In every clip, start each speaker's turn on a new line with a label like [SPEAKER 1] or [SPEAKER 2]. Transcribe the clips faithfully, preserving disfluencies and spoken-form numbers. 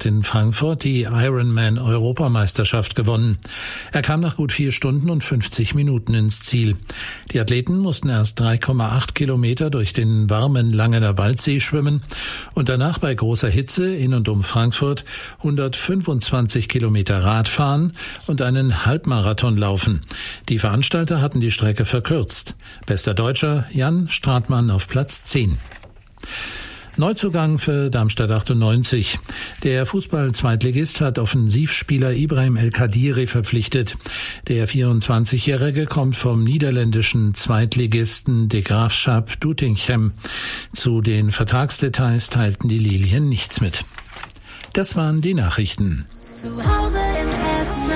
[SPEAKER 1] hat in Frankfurt die Ironman-Europameisterschaft gewonnen. Er kam nach gut vier Stunden und fünfzig Minuten ins Ziel. Die Athleten mussten erst drei Komma acht Kilometer durch den warmen Langener Waldsee schwimmen und danach bei großer Hitze in und um Frankfurt hundertfünfundzwanzig Kilometer Rad fahren und einen Halbmarathon laufen. Die Veranstalter hatten die Strecke verkürzt. Bester Deutscher Jan Stratmann auf Platz zehn. Neuzugang für Darmstadt achtundneunzig. Der Fußball-Zweitligist hat Offensivspieler Ibrahim El Kadiri verpflichtet. Der vierundzwanzigjährige kommt vom niederländischen Zweitligisten De Graafschap Doetinchem. Zu den Vertragsdetails teilten die Lilien nichts mit. Das waren die Nachrichten.
[SPEAKER 2] Zu Hause in Hessen.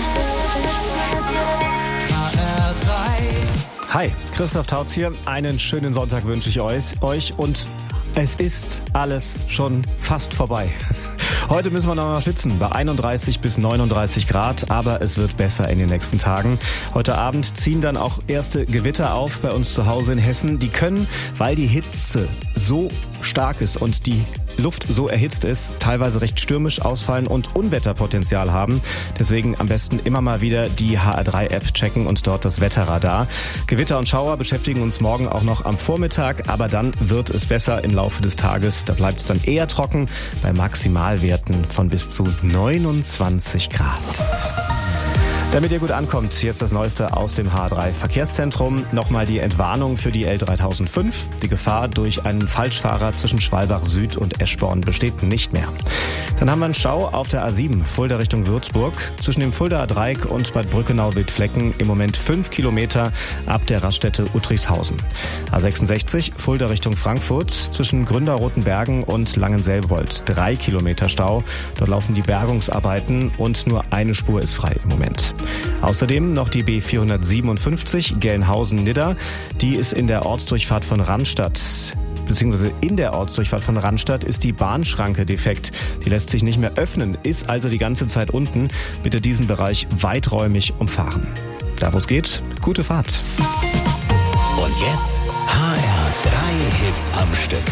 [SPEAKER 3] Hi, Christoph Tautz hier. Einen schönen Sonntag wünsche ich euch und es ist alles schon fast vorbei. Heute müssen wir noch mal schwitzen bei einunddreißig bis neununddreißig Grad, aber es wird besser in den nächsten Tagen. Heute Abend ziehen dann auch erste Gewitter auf bei uns zu Hause in Hessen. Die können, weil die Hitze so stark ist und die Luft so erhitzt ist, teilweise recht stürmisch ausfallen und Unwetterpotenzial haben. Deswegen am besten immer mal wieder die H R drei App checken und dort das Wetterradar. Gewitter und Schauer beschäftigen uns morgen auch noch am Vormittag, aber dann wird es besser im Laufe des Tages. Da bleibt es dann eher trocken bei Maximalwerten von bis zu neunundzwanzig Grad. Damit ihr gut ankommt, hier ist das Neueste aus dem H drei Verkehrszentrum. Nochmal die Entwarnung für die L dreitausendfünf. Die Gefahr durch einen Falschfahrer zwischen Schwalbach Süd und Eschborn besteht nicht mehr. Dann haben wir einen Stau auf der A sieben, Fulda Richtung Würzburg. Zwischen dem Fuldaer Dreieck und Bad Brückenau-Wildflecken im Moment fünf Kilometer ab der Raststätte Uttrichshausen. A sechsundsechzig, Fulda Richtung Frankfurt. Zwischen Gründerrotenbergen und Langenselbold drei Kilometer Stau. Dort laufen die Bergungsarbeiten und nur eine Spur ist frei im Moment. Außerdem noch die B vierhundertsiebenundfünfzig Gelnhausen-Nidda. Die ist in der Ortsdurchfahrt von Rannstadt. Beziehungsweise in der Ortsdurchfahrt von Rannstadt ist die Bahnschranke defekt. Die lässt sich nicht mehr öffnen, ist also die ganze Zeit unten. Bitte diesen Bereich weiträumig umfahren. Da wo es geht, gute Fahrt.
[SPEAKER 4] Und jetzt H R drei Hits am Stück.